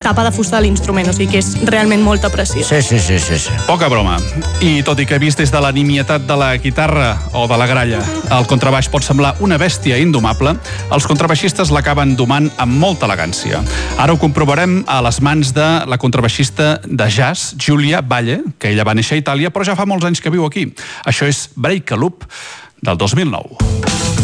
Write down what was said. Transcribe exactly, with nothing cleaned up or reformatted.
tapa de fusta de l'instrument, o sigui que és realment molta pressió. Sí, sí, sí, sí, sí. Poca broma. I tot i que vist des de la nimietat de la guitarra o de la gralla, el contrabaix pot semblar una bèstia indomable, els contrabaixistes l'acaben domant amb molta elegància. Ara ho comprovarem a les mans de la contrabaixista de jazz, Giulia Valle, que ella va néixer a Itàlia, però ja fa molts anys que viu aquí. Això és Break a Loop, del dos mil nou.